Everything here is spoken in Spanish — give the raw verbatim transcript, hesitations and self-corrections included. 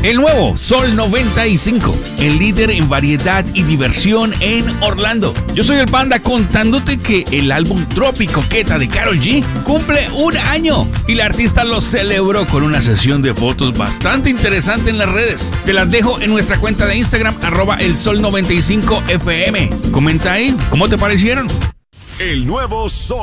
El nuevo Sol noventa y cinco, el líder en variedad y diversión en Orlando. Yo soy el Panda contándote que el álbum Tropi Coqueta de Karol G cumple un año y la artista lo celebró con una sesión de fotos bastante interesante en las redes. Te las dejo en nuestra cuenta de Instagram, arroba el sol noventa y cinco F M. Comenta ahí, ¿cómo te parecieron? El nuevo Sol